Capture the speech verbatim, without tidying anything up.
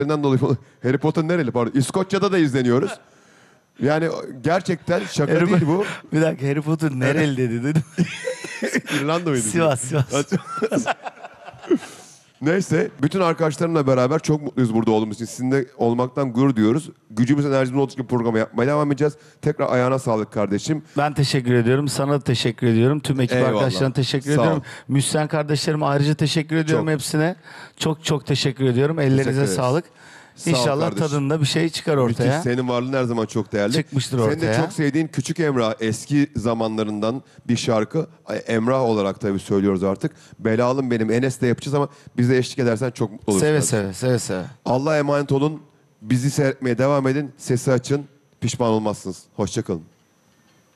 dolayı Harry Potter nereli pardon? İskoçya'da da izleniyoruz. Yani gerçekten şaka Harry değil bu. Bir dakika, Harry Potter nereli dedi duydun mu? İrlanda mıydı? Sivas, Sivas. Neyse, bütün arkadaşlarımla beraber çok mutluyuz burada olduğumuz için. Sizinle olmaktan gurur duyuyoruz. Gücümüz, enerjimiz olduğu için programı yapmaya devam edeceğiz. Tekrar ayağına sağlık kardeşim. Ben teşekkür ediyorum. Sana da teşekkür ediyorum. Tüm ekip Eyvallah. arkadaşlarına teşekkür Sağ ol. ediyorum. Müslüman kardeşlerime ayrıca teşekkür ediyorum Çok. hepsine. Çok çok teşekkür ediyorum. Teşekkür Ellerinize ederiz. sağlık. Sağ ol İnşallah kardeşim. tadında bir şey çıkar ortaya. Müthiş. Senin varlığın her zaman çok değerli. Çıkmıştır Senin de ortaya. çok sevdiğin Küçük Emrah, eski zamanlarından bir şarkı. Ay, Emrah olarak tabii söylüyoruz artık. Belalım benim, Enes'le yapacağız ama bize eşlik edersen çok mutlu oluruz. Seve kardeşim. seve, seve seve. Allah'a emanet olun. Bizi seyretmeye devam edin. Sesi açın. Pişman olmazsınız. Hoşça kalın.